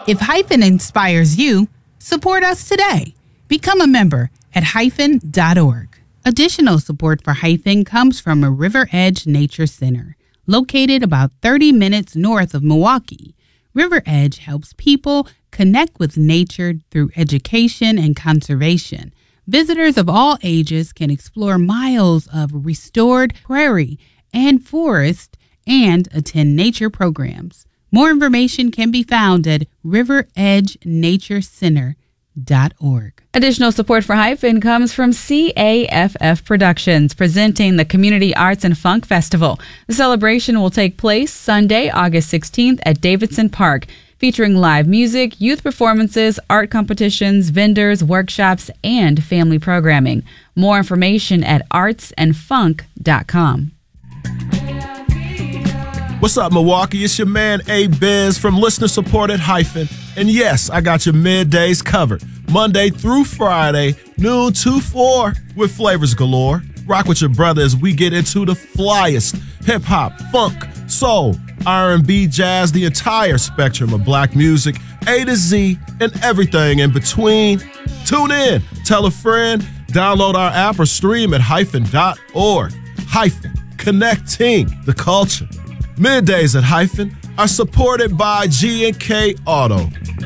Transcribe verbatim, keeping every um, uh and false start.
If Hyphen inspires you, support us today. Become a member at hyphen dot org. Additional support for Hyphen comes from a River Edge Nature Center, located about thirty minutes north of Milwaukee. River Edge helps people connect with nature through education and conservation. Visitors of all ages can explore miles of restored prairie and forest and attend nature programs. More information can be found at river edge nature center dot org. Additional support for Hyphen comes from C A F F Productions, presenting the Community Arts and Funk Festival. The celebration will take place Sunday, August sixteenth at Davidson Park, featuring live music, youth performances, art competitions, vendors, workshops, and family programming. More information at arts and funk dot com. What's up, Milwaukee? It's your man, A-Biz from listener-supported Hyphen. And yes, I got your middays covered. Monday through Friday, noon to four, with flavors galore. Rock with your brother as we get into the flyest hip-hop, funk, soul, R and B, jazz, the entire spectrum of black music, A to Z, and everything in between. Tune in, tell a friend, download our app or stream at hyphen dot org. Hyphen, connecting the culture. Middays at Hyphen are supported by G and K Auto.